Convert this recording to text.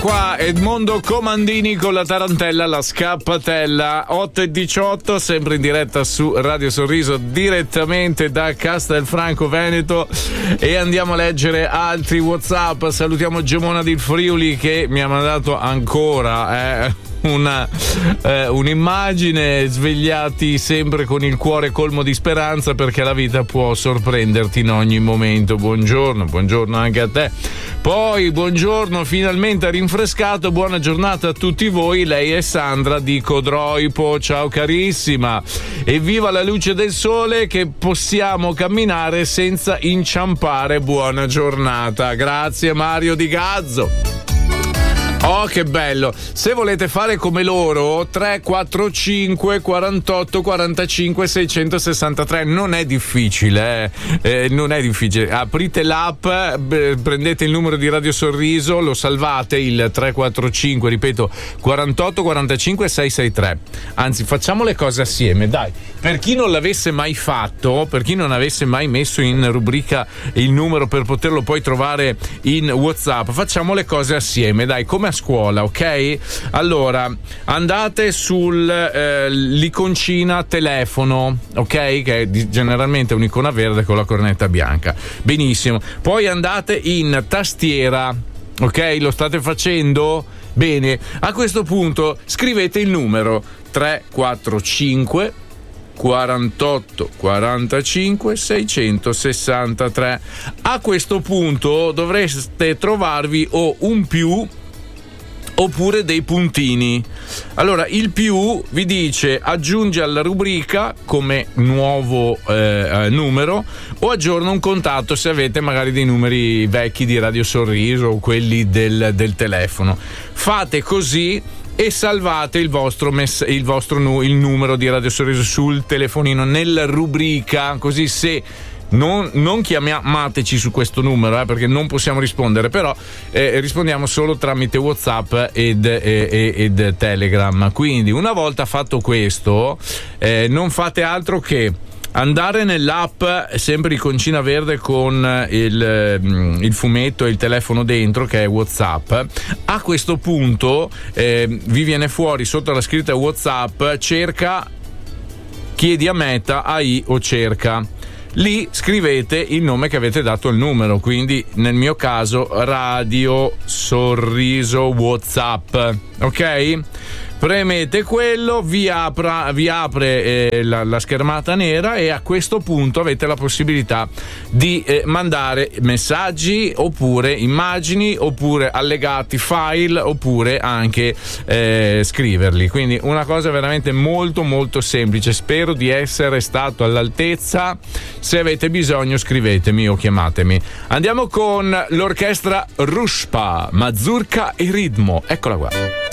Qua Edmondo Comandini con la tarantella, la scappatella. 8:18, sempre in diretta su Radio Sorriso, direttamente da Castelfranco Veneto, e andiamo a leggere altri WhatsApp. Salutiamo Gemona del Friuli che mi ha mandato ancora un'immagine: svegliati sempre con il cuore colmo di speranza perché la vita può sorprenderti in ogni momento. Buongiorno anche a te. Poi buongiorno, finalmente rinfrescato, buona giornata a tutti voi. Lei è Sandra di Codroipo, ciao carissima, e viva la luce del sole che possiamo camminare senza inciampare. Buona giornata, grazie Mario di Gazzo. Oh, che bello! Se volete fare come loro, 345 48 45 663, non è difficile, non è difficile. Aprite l'app, prendete il numero di Radio Sorriso, lo salvate, il 345, ripeto, 48 45 663. Anzi, facciamo le cose assieme, dai. Per chi non l'avesse mai fatto, per chi non avesse mai messo in rubrica il numero per poterlo poi trovare in WhatsApp, facciamo le cose assieme, dai, come a scuola, ok? Allora, andate sull'iconcina telefono, ok? Che è generalmente un'icona verde con la cornetta bianca. Benissimo. Poi andate in tastiera, ok? Lo state facendo? Bene. A questo punto scrivete il numero 345 48 45 663. A questo punto dovreste trovarvi o un più oppure dei puntini. Allora, il più vi dice aggiungi alla rubrica come nuovo numero, o aggiorna un contatto se avete magari dei numeri vecchi di Radio Sorriso o quelli del telefono. Fate così e salvate il numero di Radio Sorriso sul telefonino nella rubrica, così se non chiamateci su questo numero, perché non possiamo rispondere, però rispondiamo solo tramite WhatsApp ed Telegram. Quindi una volta fatto questo, non fate altro che andare nell'app, sempre iconcina verde con il fumetto e il telefono dentro, che è WhatsApp. A questo punto vi viene fuori sotto la scritta WhatsApp, cerca, chiedi a Meta, AI o cerca. Lì scrivete il nome che avete dato al numero, quindi nel mio caso Radio Sorriso WhatsApp, ok? Premete quello, vi apre la schermata nera, e a questo punto avete la possibilità di mandare messaggi, oppure immagini, oppure allegati file, oppure anche scriverli. Quindi una cosa veramente molto molto semplice. Spero di essere stato all'altezza. Se avete bisogno scrivetemi o chiamatemi. Andiamo con l'orchestra Rushpa, Mazurka e Ritmo. Eccola qua.